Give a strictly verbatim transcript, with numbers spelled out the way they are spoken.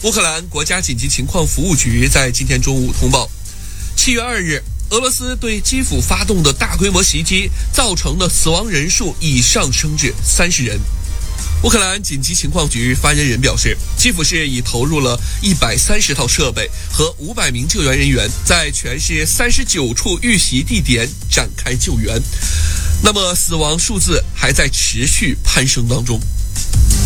乌克兰国家紧急情况服务局在今天中午通报，七月二日，俄罗斯对基辅发动的大规模袭击造成的死亡人数已上升至三十人。乌克兰紧急情况局发言人表示，基辅市已投入了一百三十套设备和五百名救援人员，在全市三十九处遇袭地点展开救援。那么死亡数字还在持续攀升当中。